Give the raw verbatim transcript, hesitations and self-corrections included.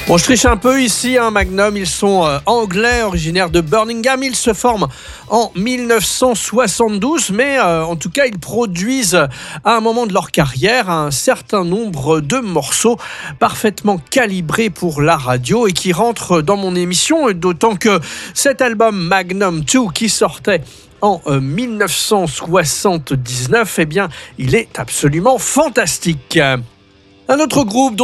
Bon, je triche un peu ici, hein, Magnum. Ils sont euh, anglais, originaires de Birmingham. Ils se forment en dix-neuf cent soixante-douze, mais euh, en tout cas, ils produisent à un moment de leur carrière un certain nombre de morceaux parfaitement calibrés pour la radio et qui rentrent dans mon émission, d'autant que cet album Magnum deux qui sortait en euh, dix-neuf cent soixante-dix-neuf, eh bien, il est absolument fantastique. Un autre groupe dont